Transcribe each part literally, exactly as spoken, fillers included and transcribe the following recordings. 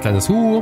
kleines Hu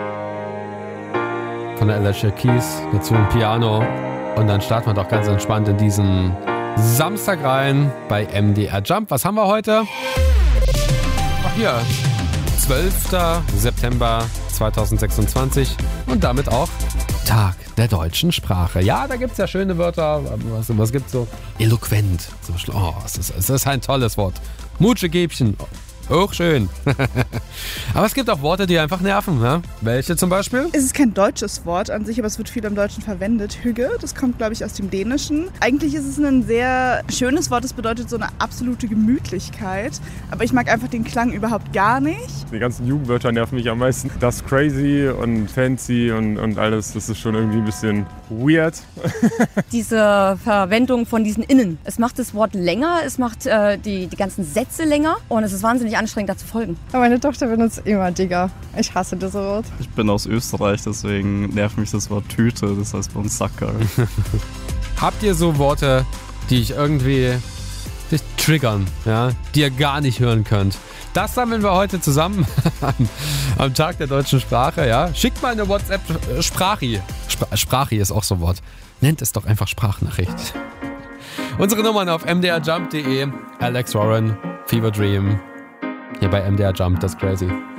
von der Alicia Keys, dazu ein Piano und dann starten wir doch ganz entspannt in diesen Samstag rein bei M D R Jump. Was haben wir heute? Ach hier, zwölfter September zweitausendsechsundzwanzig und damit auch Tag der deutschen Sprache. Ja, da gibt es ja schöne Wörter. Was, was gibt es so? Eloquent. So, oh, es ist, es ist ein tolles Wort. Mutschegebchen. Hochschön. Aber es gibt auch Worte, die einfach nerven. Ne? Welche zum Beispiel? Es ist kein deutsches Wort an sich, aber es wird viel im Deutschen verwendet. Hygge, das kommt, glaube ich, aus dem Dänischen. Eigentlich ist es ein sehr schönes Wort, das bedeutet so eine absolute Gemütlichkeit. Aber ich mag einfach den Klang überhaupt gar nicht. Die ganzen Jugendwörter nerven mich am meisten. Das Crazy und Fancy und, und alles, das ist schon irgendwie ein bisschen weird. Diese Verwendung von diesen Innen. Es macht das Wort länger, es macht äh, die, die ganzen Sätze länger und es ist wahnsinnig anstrengend, da zu folgen. Aber meine Tochter benutzt immer Digger. Ich hasse das Wort. Ich bin aus Österreich, deswegen nervt mich das Wort Tüte, das heißt bei uns Sacker. Habt ihr so Worte, die ich irgendwie dich triggern, ja, die ihr gar nicht hören könnt? Das sammeln wir heute zusammen am Tag der deutschen Sprache. Ja. Schickt mal eine WhatsApp-Sprachi. Spr- Sprachi ist auch so ein Wort. Nennt es doch einfach Sprachnachricht. Unsere Nummern auf m d r jump punkt d e. Alex Warren, Fever Dream. Hier bei M D R Jump, das ist crazy.